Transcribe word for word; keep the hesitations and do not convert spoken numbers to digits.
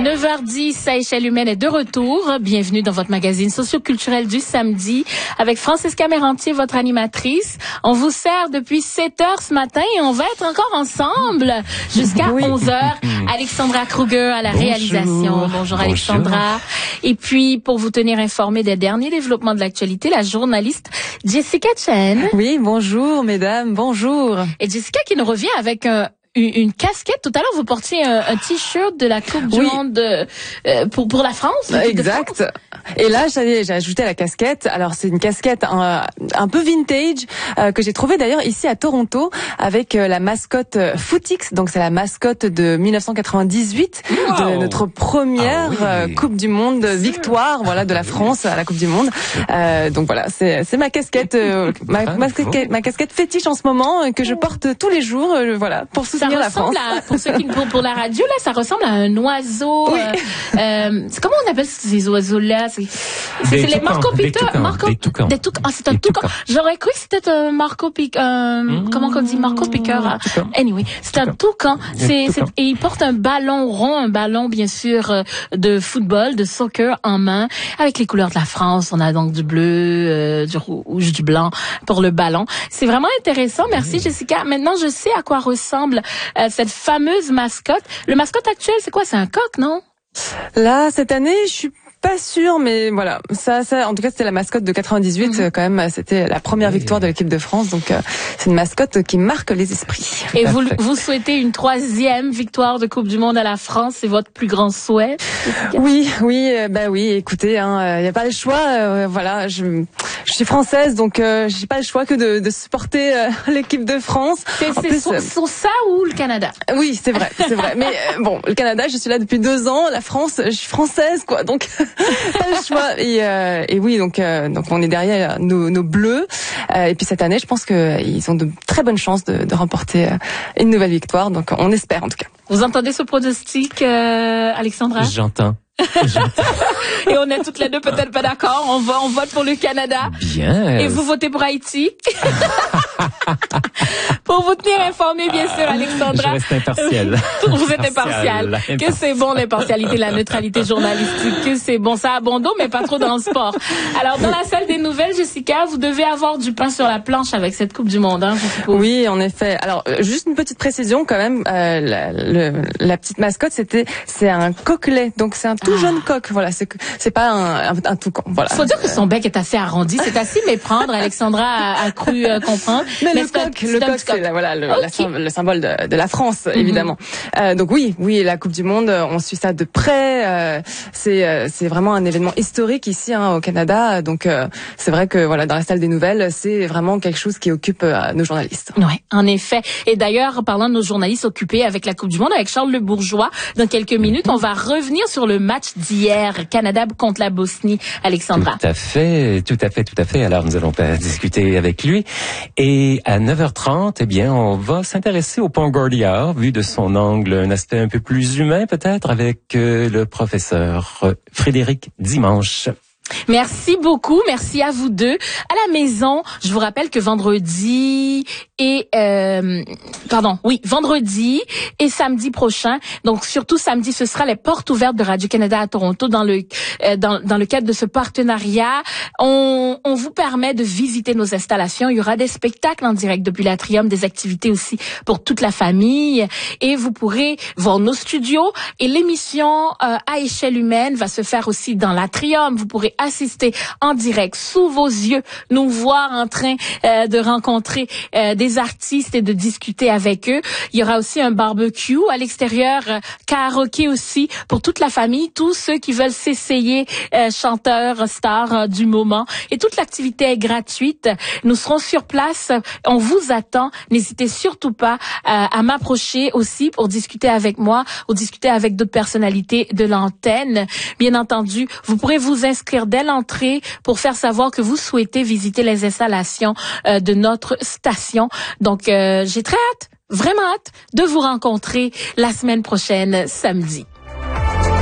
neuf heures dix, à Échelle humaine est de retour. Bienvenue dans votre magazine socioculturel du samedi avec Francisca Mérantier, votre animatrice. On vous sert depuis sept heures ce matin et on va être encore ensemble jusqu'à oui. onze heures. Alexandra Kruger à la Bonjour. réalisation. Bonjour Alexandra. Bonjour. Et puis, pour vous tenir informé des derniers développements de l'actualité, la journaliste Jessica Chen. Oui, bonjour mesdames, bonjour. Et Jessica qui nous revient avec un Une, une casquette. Tout à l'heure, vous portiez un, un t-shirt de la Coupe du oui. Monde euh, pour pour la France. Exact. France. Et là, j'ai, j'ai ajouté la casquette. Alors, c'est une casquette un, un peu vintage euh, que j'ai trouvée d'ailleurs ici à Toronto avec euh, la mascotte euh, Footix. Donc, c'est la mascotte de dix-neuf cent quatre-vingt-dix-huit wow. de notre première ah oui. euh, Coupe du Monde victoire, voilà, de la France à la Coupe du Monde. Euh, donc voilà, c'est c'est ma casquette, euh, ma, ma, casquette, ma casquette fétiche en ce moment euh, que je porte tous les jours. Euh, voilà, pour soutenir. Ça ressemble à, pour ceux qui pour, pour la radio là, ça ressemble à un oiseau. Oui. Euh, euh, c'est comment on appelle ces oiseaux là? C'est, c'est, c'est les Marco Piqueur. Marco. Des toucans. Des toucans. Ah, c'est un toucan. J'aurais cru que c'était un Marco Piqueur. Euh, mmh. Comment on dit Marco Piqueur? Anyway, c'est un toucan. C'est, c'est et il porte un ballon rond, un ballon bien sûr de football, de soccer en main, avec les couleurs de la France. On a donc du bleu, euh, du rouge, du blanc pour le ballon. C'est vraiment intéressant. Merci mmh. Jessica. Maintenant, je sais à quoi ressemble Euh, cette fameuse mascotte. Le mascotte actuel, c'est quoi? C'est un coq, non? Là, cette année, je suis pas sûre, mais voilà. Ça, ça, en tout cas, c'était la mascotte de quatre-vingt-dix-huit. Mm-hmm. Quand même, c'était la première victoire de l'équipe de France. Donc, euh, c'est une mascotte qui marque les esprits. Et vous, vous souhaitez une troisième victoire de Coupe du Monde à la France? C'est votre plus grand souhait? Oui, oui, euh, bah oui. Écoutez, il hein, y a pas le choix. Euh, voilà, je, je suis française, donc euh, j'ai pas le choix que de, de supporter euh, l'équipe de France. C'est, c'est plus, sur, euh, sur ça ou le Canada? Oui, c'est vrai, c'est vrai. Mais euh, bon, le Canada, je suis là depuis deux ans. La France, je suis française, quoi. Donc pas le choix. Et, euh, et oui, donc euh, donc on est derrière nos, nos bleus. Euh, et puis cette année, je pense que ils ont de très bonnes chances de, de remporter euh, une nouvelle victoire. Donc on espère en tout cas. Vous entendez ce pronostic, euh, Alexandra? J'entends. Et on est toutes les deux peut-être pas d'accord. On va, on vote pour le Canada. Bien. Et vous votez pour Haïti. Pour vous tenir informé, bien sûr, Alexandra. Je reste impartial. Vous êtes impartial. impartial. Que c'est bon l'impartialité, la neutralité journalistique. Que c'est bon. Ça a bon dos, mais pas trop dans le sport. Alors, dans la salle des nouvelles, Jessica, vous devez avoir du pain sur la planche avec cette Coupe du Monde, hein, je suppose. Oui, en effet. Alors, juste une petite précision quand même. Euh, la, le, la petite mascotte, c'était, c'est un coquelet. Donc, c'est un tout ah. jeune coq. Voilà, c'est c'est pas un, un, un toucan. Voilà. Faut dire que son bec est assez arrondi. C'est assez méprendre. Alexandra a, a cru euh, comprendre. Mais, mais le coq, le coq, c'est la, voilà le, okay. la, le symbole de, de la France, mm-hmm. évidemment. Euh, donc oui, oui, la Coupe du Monde, on suit ça de près. Euh, c'est euh, c'est vraiment un événement historique ici hein, au Canada. Donc euh, c'est vrai que voilà, dans la salle des nouvelles, c'est vraiment quelque chose qui occupe euh, nos journalistes. Oui, en effet. Et d'ailleurs, parlant de nos journalistes occupés avec la Coupe du Monde, avec Charles Le Bourgeois, dans quelques minutes, on va revenir sur le match d'hier, Canada contre la Bosnie. Alexandra. Tout à fait, tout à fait, tout à fait. Alors nous allons discuter avec lui. Et à neuf heures trente, eh bien, on va s'intéresser au pont Gordillard, vu de son angle, un aspect un peu plus humain peut-être, avec euh, le professeur Frédéric Dimanche. Merci beaucoup, merci à vous deux. À la maison, je vous rappelle que vendredi et euh, pardon, oui, vendredi et samedi prochain, donc surtout samedi, ce sera les portes ouvertes de Radio-Canada à Toronto dans le euh, dans dans le cadre de ce partenariat. On on vous permet de visiter nos installations. Il y aura des spectacles en direct depuis l'Atrium, des activités aussi pour toute la famille et vous pourrez voir nos studios et l'émission euh, à échelle humaine va se faire aussi dans l'Atrium. Vous pourrez assister en direct sous vos yeux, nous voir en train euh, de rencontrer euh, des artistes et de discuter avec eux. Il y aura aussi un barbecue à l'extérieur, euh, karaoké aussi pour toute la famille, tous ceux qui veulent s'essayer euh, chanteurs, stars euh, du moment. Et toute l'activité est gratuite. Nous serons sur place. On vous attend. N'hésitez surtout pas euh, à m'approcher aussi pour discuter avec moi ou discuter avec d'autres personnalités de l'antenne. Bien entendu, vous pourrez vous inscrire dès l'entrée pour faire savoir que vous souhaitez visiter les installations euh, de notre station. Donc, euh, j'ai très hâte, vraiment hâte de vous rencontrer la semaine prochaine, samedi.